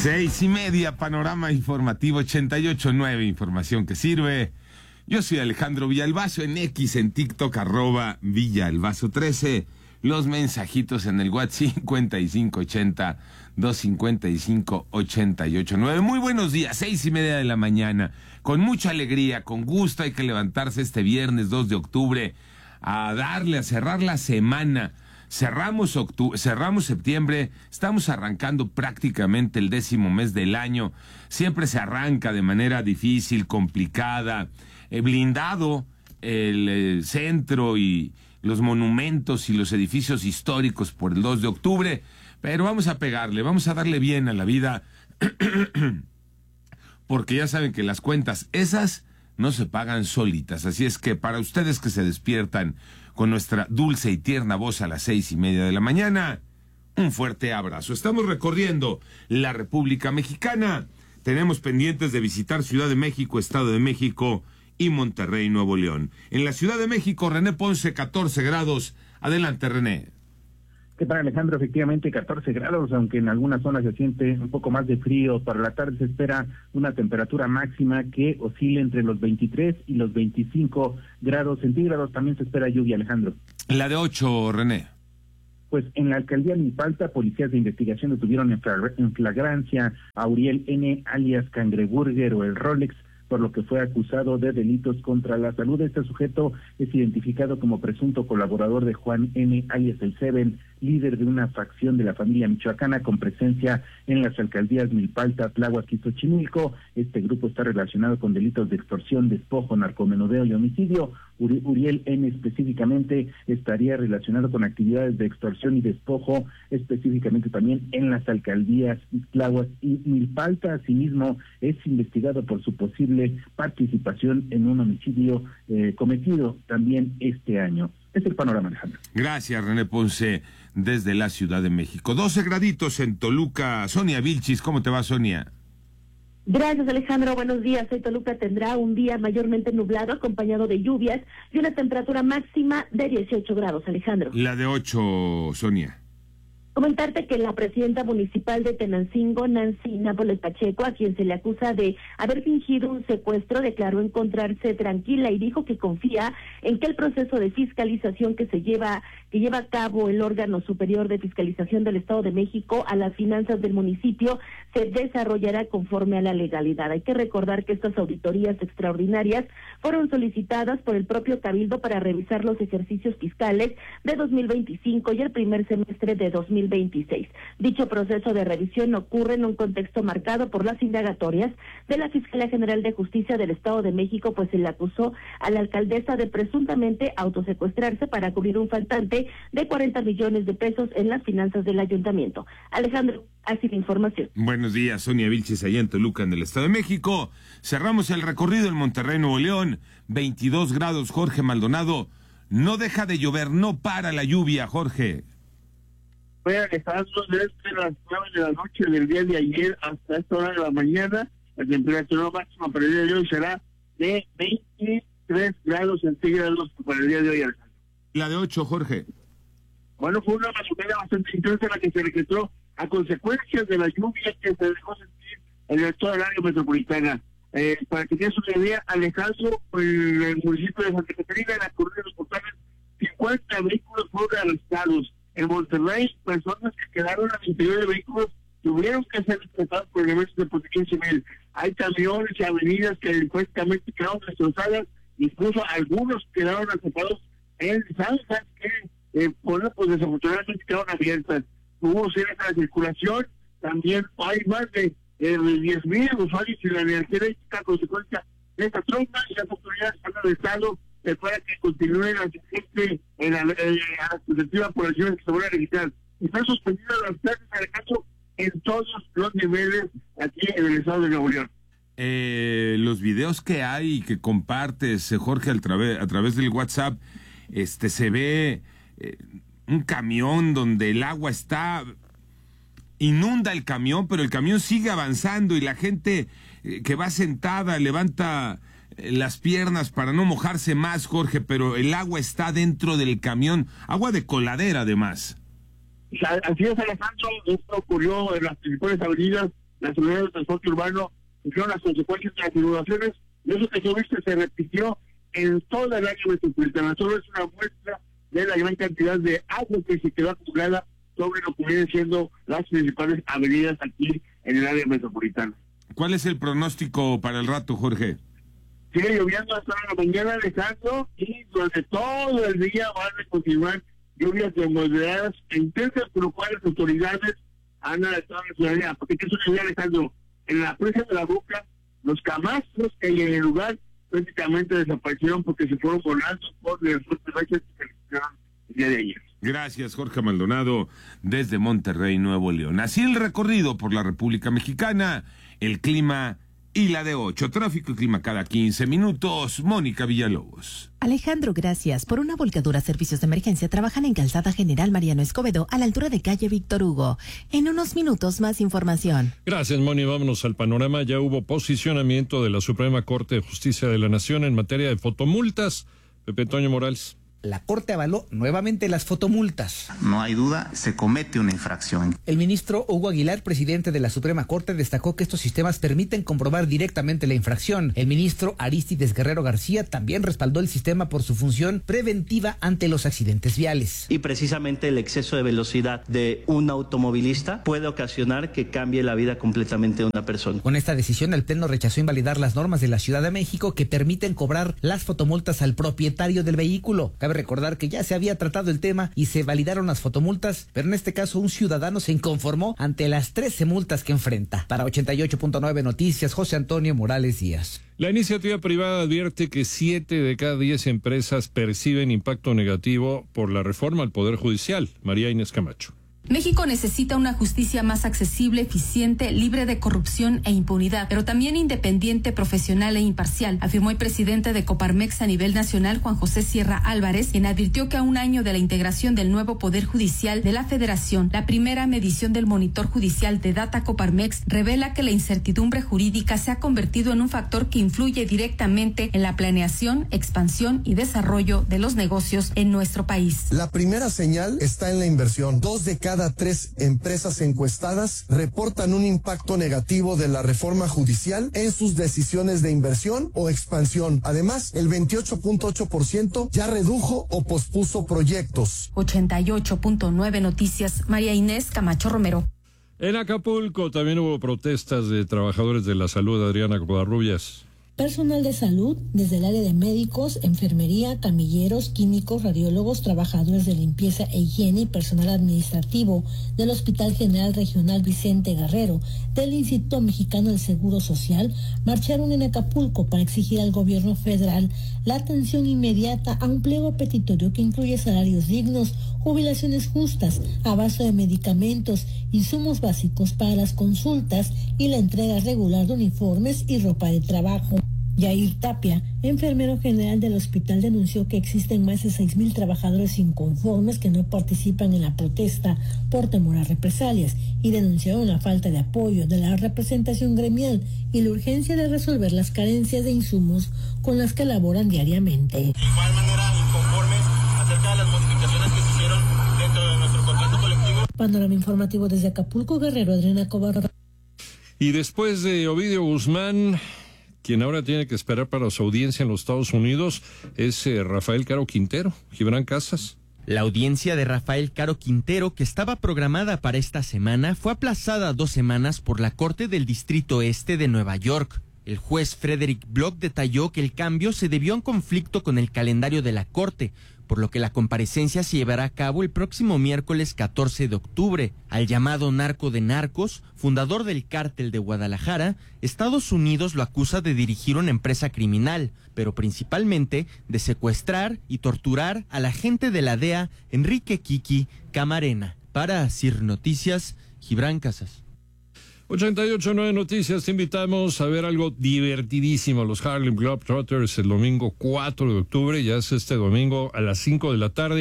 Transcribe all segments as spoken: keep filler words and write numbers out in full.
Seis y media, panorama informativo ochenta y ocho nueve, información que sirve. Yo soy Alejandro Villalbazo, en X, en TikTok, arroba Villalbazo trece. Los mensajitos en el WhatsApp cincuenta y cinco ochenta, doscientos cincuenta y cinco, ochenta y ocho nueve. Muy buenos días, seis y media de la mañana. Con mucha alegría, con gusto, hay que levantarse este viernes dos de octubre a darle, a cerrar la semana. Cerramos octubre, cerramos septiembre, estamos arrancando prácticamente el décimo mes del año. Siempre se arranca de manera difícil, complicada, eh, blindado el, el centro y los monumentos y los edificios históricos por el dos de octubre, pero vamos a pegarle, vamos a darle bien a la vida, porque ya saben que las cuentas esas no se pagan solitas, así es que para ustedes que se despiertan con nuestra dulce y tierna voz a las seis y media de la mañana, un fuerte abrazo. Estamos recorriendo la República Mexicana, tenemos pendientes de visitar Ciudad de México, Estado de México y Monterrey, Nuevo León. En la Ciudad de México, René Ponce, catorce grados. Adelante, René. ¿Qué tal, Alejandro? Efectivamente, catorce grados, aunque en algunas zonas se siente un poco más de frío. Para la tarde se espera una temperatura máxima que oscile entre los veintitrés y los veinticinco grados centígrados. También se espera lluvia, Alejandro. La de ocho, René. Pues en la alcaldía Milpalta, policías de investigación detuvieron en, flag- en flagrancia a Uriel N., alias Cangreburger o el Rolex, por lo que fue acusado de delitos contra la salud. Este sujeto es identificado como presunto colaborador de Juan N., alias el Seven, líder de una facción de la familia michoacana con presencia en las alcaldías Milpalta, Tláhuac y Xochimilco. Este grupo está relacionado con delitos de extorsión, despojo, narcomenudeo y homicidio. Uri- Uriel N. específicamente estaría relacionado con actividades de extorsión y despojo, específicamente también en las alcaldías Tláhuac y Milpalta. Asimismo, es investigado por su posible participación en un homicidio eh, cometido también este año. Es el panorama, Alejandro. Gracias, René Ponce, desde la Ciudad de México. doce graditos en Toluca. Sonia Vilchis, ¿cómo te va, Sonia? Gracias, Alejandro. Buenos días. Hoy Toluca tendrá un día mayormente nublado, acompañado de lluvias y una temperatura máxima de dieciocho grados, Alejandro. La de ocho, Sonia. Comentarte que la presidenta municipal de Tenancingo, Nancy Nápoles Pacheco, a quien se le acusa de haber fingido un secuestro, declaró encontrarse tranquila y dijo que confía en que el proceso de fiscalización que se lleva que lleva a cabo el órgano superior de fiscalización del Estado de México a las finanzas del municipio se desarrollará conforme a la legalidad. Hay que recordar que estas auditorías extraordinarias fueron solicitadas por el propio Cabildo para revisar los ejercicios fiscales de dos mil veinticinco y el primer semestre de dos mil veintiséis. Dicho proceso de revisión ocurre en un contexto marcado por las indagatorias de la Fiscalía General de Justicia del Estado de México, pues se le acusó a la alcaldesa de presuntamente autosecuestrarse para cubrir un faltante de cuarenta millones de pesos en las finanzas del ayuntamiento. Alejandro, así la información. Buenos días, Sonia Vilches, allá en Toluca, en el Estado de México. Cerramos el recorrido en Monterrey, Nuevo León. veintidós grados, Jorge Maldonado. No deja de llover, no para la lluvia, Jorge. Fue Alejandro, desde las nueve de la noche del día de ayer hasta esta hora de la mañana. La temperatura máxima para el día de hoy será de veintitrés grados centígrados para el día de hoy, Alejandro. La de ocho, Jorge. Bueno, fue una mazorca bastante intensa la que se registró a consecuencia de la lluvia que se dejó sentir en toda el área metropolitana. Eh, para que tengas una idea, Alejandro, en el municipio de Santa Catarina, en la Corona de los Portales, cincuenta vehículos fueron arrestados. En Monterrey, personas que quedaron al interior de vehículos tuvieron que ser rescatadas por elementos de protección civil. Hay camiones y avenidas que prácticamente quedaron destrozadas, incluso algunos quedaron atrapados en zanjas que, eh, bueno, pues desafortunadamente quedaron abiertas. Hubo cierre a la circulación, también hay más de eh, diez mil usuarios sin la energía eléctrica a consecuencia de esta tromba, y las autoridades han arrestado eh, para que continúe la gente en la, eh, a la expectativa por las lluvias que se van a registrar. Están suspendidas las clases al caso en todos los niveles aquí en el estado de Nuevo León. Eh, los videos que hay y que compartes, eh, Jorge, a través, a través del WhatsApp, este se ve eh, un camión donde el agua está, inunda el camión, pero el camión sigue avanzando y la gente eh, que va sentada levanta eh, las piernas para no mojarse más, Jorge, pero el agua está dentro del camión, agua de coladera además. Así es, Alejandro, esto ocurrió en las principales avenidas las unidades de transporte urbano sufrieron las consecuencias de las inundaciones, y eso que yo viste se repitió en toda el área metropolitana. Solo es una muestra de la gran cantidad de agua que se quedó acumulada sobre lo que vienen siendo las principales avenidas aquí en el área metropolitana. ¿Cuál es el pronóstico para el rato, Jorge? Sigue lloviendo hasta la mañana, Alejandro, y durante todo el día van a continuar lluvias de moderadas e intensas, por lo cual las autoridades han alertado a la ciudadanía, porque ¿qué sucedió, Alejandro? En la presa de la Boca, los camastros que hay en el lugar prácticamente desaparecieron porque se fueron volando por las fuertes rachas que se registraron el día de ayer. Gracias, Jorge Maldonado, desde Monterrey, Nuevo León. Así el recorrido por la República Mexicana, el clima y la de ocho. Tráfico y clima cada quince minutos. Mónica Villalobos. Alejandro, gracias. Por una volcadura, servicios de emergencia trabajan en Calzada General Mariano Escobedo, a la altura de calle Víctor Hugo. En unos minutos, más información. Gracias, Moni. Vámonos al panorama. Ya hubo posicionamiento de la Suprema Corte de Justicia de la Nación en materia de fotomultas. Pepe Toño Morales. La Corte avaló nuevamente las fotomultas. No hay duda, se comete una infracción. El ministro Hugo Aguilar, presidente de la Suprema Corte, destacó que estos sistemas permiten comprobar directamente la infracción. El ministro Arístides Guerrero García también respaldó el sistema por su función preventiva ante los accidentes viales. Y precisamente el exceso de velocidad de un automovilista puede ocasionar que cambie la vida completamente de una persona. Con esta decisión, el Pleno rechazó invalidar las normas de la Ciudad de México que permiten cobrar las fotomultas al propietario del vehículo. Cabe recordar que ya se había tratado el tema y se validaron las fotomultas, pero en este caso un ciudadano se inconformó ante las trece multas que enfrenta. Para ochenta y ocho punto nueve Noticias, José Antonio Morales Díaz. La iniciativa privada advierte que siete de cada diez empresas perciben impacto negativo por la reforma al Poder Judicial. María Inés Camacho. México necesita una justicia más accesible, eficiente, libre de corrupción e impunidad, pero también independiente, profesional e imparcial, afirmó el presidente de Coparmex a nivel nacional, Juan José Sierra Álvarez, quien advirtió que a un año de la integración del nuevo Poder Judicial de la Federación, la primera medición del monitor judicial de Data Coparmex revela que la incertidumbre jurídica se ha convertido en un factor que influye directamente en la planeación, expansión y desarrollo de los negocios en nuestro país. La primera señal está en la inversión. Dos de cada Cada tres empresas encuestadas reportan un impacto negativo de la reforma judicial en sus decisiones de inversión o expansión. Además, el veintiocho punto ocho por ciento ya redujo o pospuso proyectos. ochenta y ocho punto nueve Noticias, María Inés Camacho Romero. En Acapulco también hubo protestas de trabajadores de la salud. Adriana Covarrubias. Personal de salud, desde el área de médicos, enfermería, camilleros, químicos, radiólogos, trabajadores de limpieza e higiene y personal administrativo del Hospital General Regional Vicente Guerrero, del Instituto Mexicano del Seguro Social, marcharon en Acapulco para exigir al gobierno federal la atención inmediata a un pliego petitorio que incluye salarios dignos, jubilaciones justas, abasto de medicamentos, insumos básicos para las consultas y la entrega regular de uniformes y ropa de trabajo. Yair Tapia, enfermero general del hospital, denunció que existen más de seis mil trabajadores inconformes que no participan en la protesta por temor a represalias y denunciaron la falta de apoyo de la representación gremial y la urgencia de resolver las carencias de insumos con las que laboran diariamente. De igual manera, inconformes acerca de las modificaciones que se hicieron dentro de nuestro contrato colectivo. Panorama informativo desde Acapulco, Guerrero, Adriana Covarrubias. Y después de Ovidio Guzmán, quien ahora tiene que esperar para su audiencia en los Estados Unidos es eh, Rafael Caro Quintero. Gibran Casas. La audiencia de Rafael Caro Quintero, que estaba programada para esta semana, fue aplazada dos semanas por la Corte del Distrito Este de Nueva York. El juez Frederick Block detalló que el cambio se debió a un conflicto con el calendario de la Corte, por lo que la comparecencia se llevará a cabo el próximo miércoles catorce de octubre. Al llamado narco de narcos, fundador del cártel de Guadalajara, Estados Unidos lo acusa de dirigir una empresa criminal, pero principalmente de secuestrar y torturar al agente de la D E A, Enrique Kiki Camarena. Para CIR Noticias, Gibran Casas. ochenta y ocho punto nueve Noticias, te invitamos a ver algo divertidísimo. Los Harlem Globetrotters el domingo cuatro de octubre, ya es este domingo a las cinco de la tarde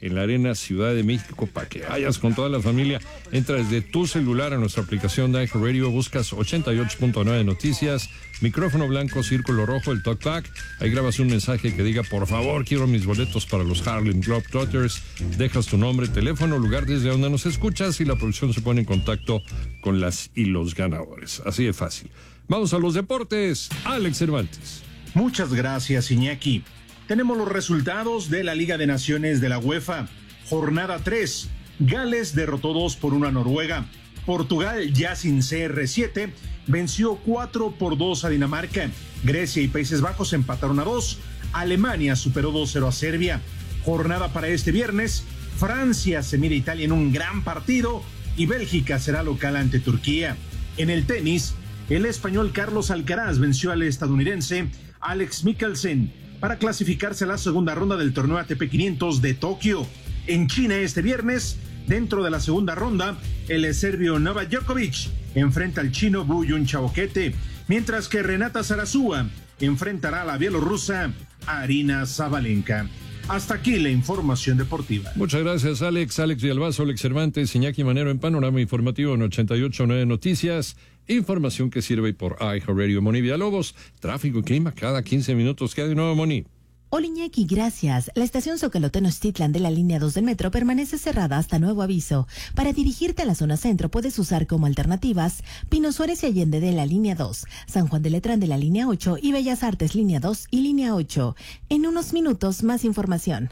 en la Arena Ciudad de México para que vayas con toda la familia. Entra desde tu celular a nuestra aplicación de iHeartRadio, buscas ochenta y ocho punto nueve Noticias, micrófono blanco, círculo rojo, el talkback. Ahí grabas un mensaje que diga, por favor, quiero mis boletos para los Harlem Globetrotters. Dejas tu nombre, teléfono, lugar desde donde nos escuchas y la producción se pone en contacto con las y los ganadores. Así de fácil. Vamos a los deportes. Alex Cervantes. Muchas gracias, Iñaki. Tenemos los resultados de la Liga de Naciones de la UEFA. Jornada tres. Gales derrotó dos por uno a Noruega. Portugal, ya sin C R siete, venció cuatro por dos a Dinamarca. Grecia y Países Bajos empataron a dos. Alemania superó dos cero a Serbia. Jornada para este viernes. Francia se mide a Italia en un gran partido y Bélgica será local ante Turquía. En el tenis, el español Carlos Alcaraz venció al estadounidense Alex Mikkelsen para clasificarse a la segunda ronda del torneo A T P quinientos de Tokio. En China este viernes, dentro de la segunda ronda, el serbio Novak Djokovic enfrenta al chino Bu Yunchaoquete, mientras que Renata Zarazúa enfrentará a la bielorrusa Arina Zabalenka. Hasta aquí la información deportiva. Muchas gracias, Alex. Alex Villalbazo, Alex Cervantes, Iñaki Manero en Panorama Informativo en ochenta y ocho punto nueve Noticias. Información que sirve por iHeartRadio. Moni Villalobos, tráfico y clima cada quince minutos. ¿Qué hay de nuevo, Moni? Hola, Iñaki, gracias. La estación Zócalo Tenochtitlan de la línea dos del metro permanece cerrada hasta nuevo aviso. Para dirigirte a la zona centro puedes usar como alternativas Pino Suárez y Allende de la línea dos, San Juan de Letrán de la línea ocho y Bellas Artes línea dos y línea ocho. En unos minutos más información.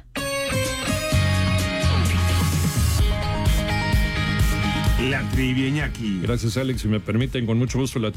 La trivia, Iñaki. Gracias, Alex. Si me permiten, con mucho gusto la